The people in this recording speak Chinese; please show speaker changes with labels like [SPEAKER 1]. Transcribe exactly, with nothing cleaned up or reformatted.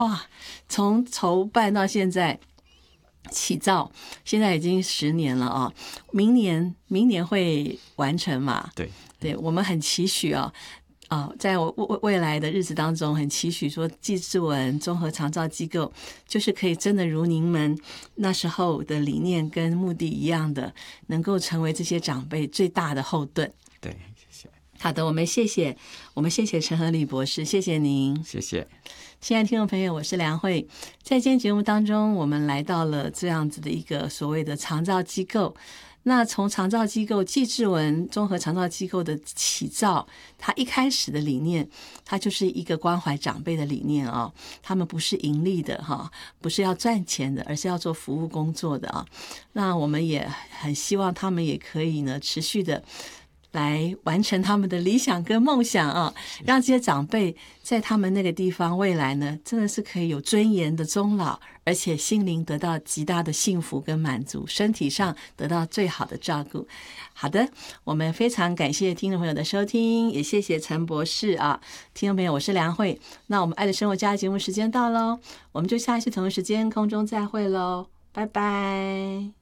[SPEAKER 1] 哇，从筹办到现在起造，现在已经十年了啊！明年明年会完成嘛？
[SPEAKER 2] 对，
[SPEAKER 1] 对，我们很期许啊。啊、哦，在我未未来的日子当中，很期许说，纪志文综合长照机构就是可以真的如您们那时候的理念跟目的一样的，能够成为这些长辈最大的后盾。
[SPEAKER 2] 对，谢谢。
[SPEAKER 1] 好的，我们谢谢，我们谢谢陈和礼博士，谢谢您，
[SPEAKER 2] 谢谢。
[SPEAKER 1] 亲爱的听众朋友，我是梁慧。在今天节目当中，我们来到了这样子的一个所谓的长照机构。那从长照机构纪志文综合长照机构的起造，它一开始的理念，它就是一个关怀长辈的理念啊、哦。他们不是盈利的哈，不是要赚钱的，而是要做服务工作的啊。那我们也很希望他们也可以呢持续的来完成他们的理想跟梦想啊，让这些长辈在他们那个地方未来呢，真的是可以有尊严的终老，而且心灵得到极大的幸福跟满足，身体上得到最好的照顾。好的，我们非常感谢听众朋友的收听，也谢谢陈博士啊，听众朋友，我是梁慧。那我们爱的生活家节目时间到喽，我们就下一次同一时间空中再会喽，拜拜。